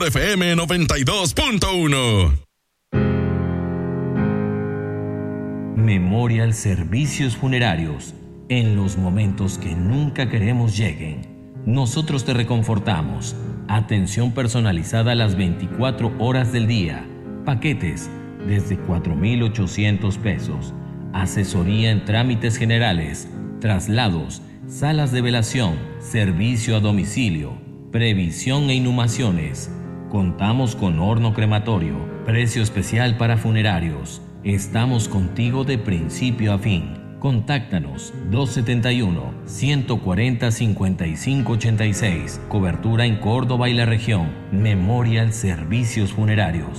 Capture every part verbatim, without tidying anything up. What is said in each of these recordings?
F M noventa y dos punto uno. Memorial Servicios Funerarios. En los momentos que nunca queremos lleguen, nosotros te reconfortamos. Atención personalizada las veinticuatro horas del día. Paquetes desde cuatro mil ochocientos pesos. Asesoría en trámites generales, traslados, salas de velación, servicio a domicilio, previsión e inhumaciones. Contamos con horno crematorio, precio especial para funerarios. Estamos contigo de principio a fin. Contáctanos dos setenta y uno, ciento cuarenta, cincuenta y cinco ochenta y seis. Cobertura en Córdoba y la región. Memorial Servicios Funerarios.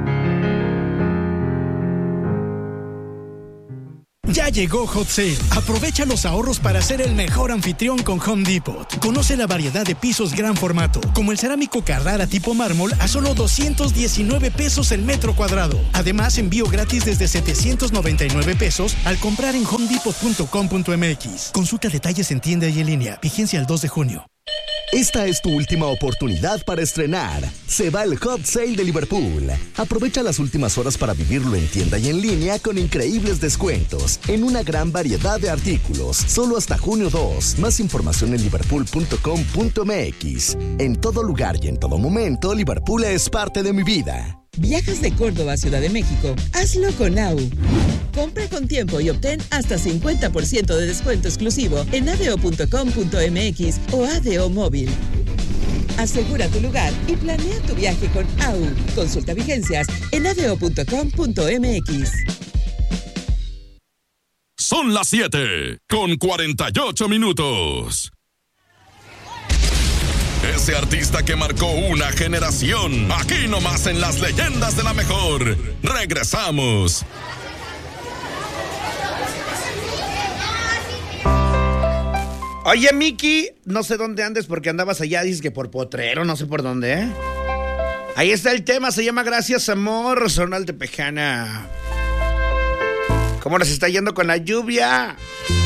Ya llegó Hot Sale. Aprovecha los ahorros para ser el mejor anfitrión con Home Depot. Conoce la variedad de pisos gran formato, como el cerámico Carrara tipo mármol a solo doscientos diecinueve pesos el metro cuadrado. Además, envío gratis desde setecientos noventa y nueve pesos al comprar en home depot punto com punto m x. Consulta detalles en tienda y en línea. Vigencia el dos de junio. Esta es tu última oportunidad para estrenar. Se va el Hot Sale de Liverpool. Aprovecha las últimas horas para vivirlo en tienda y en línea con increíbles descuentos en una gran variedad de artículos. Solo hasta junio dos. Más información en liverpool punto com punto m x. En todo lugar y en todo momento, Liverpool es parte de mi vida. ¿Viajas de Córdoba a Ciudad de México? Hazlo con A U. Compra con tiempo y obtén hasta cincuenta por ciento de descuento exclusivo en adeo punto com punto m x o Adeo Móvil. Asegura tu lugar y planea tu viaje con A U. Consulta vigencias en adeo punto com punto m x. Son las siete con cuarenta y ocho minutos. Ese artista que marcó una generación. Aquí nomás en Las Leyendas de la Mejor. Regresamos. Oye, Miki, no sé dónde andes porque andabas allá, dices que por Potrero, no sé por dónde, ¿eh? Ahí está el tema, se llama Gracias Amor, Sonal de Tepejana. ¿Cómo nos está yendo con la lluvia?